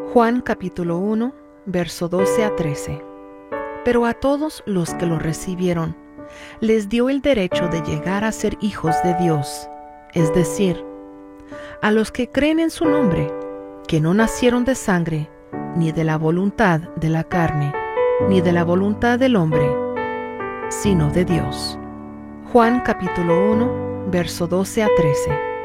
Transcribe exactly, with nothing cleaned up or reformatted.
Juan capítulo uno, verso doce a trece. Pero a todos los que lo recibieron, les dio el derecho de llegar a ser hijos de Dios, es decir, a los que creen en su nombre, que no nacieron de sangre, ni de la voluntad de la carne, ni de la voluntad del hombre, sino de Dios. Juan capítulo uno, verso doce a trece.